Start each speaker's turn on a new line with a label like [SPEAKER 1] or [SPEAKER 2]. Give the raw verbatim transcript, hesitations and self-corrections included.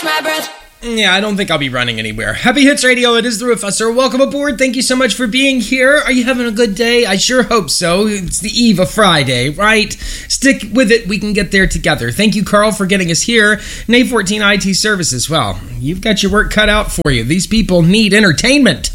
[SPEAKER 1] catch my breath.
[SPEAKER 2] Yeah, I don't think I'll be running anywhere. Happy Hits Radio, it is the Professor. Welcome aboard. Thank you so much for being here. Are you having a good day? I sure hope so. It's the eve of Friday, right? Stick with it. We can get there together. Thank you, Carl, for getting us here. And A fourteen I T Services, well, you've got your work cut out for you. These people need entertainment.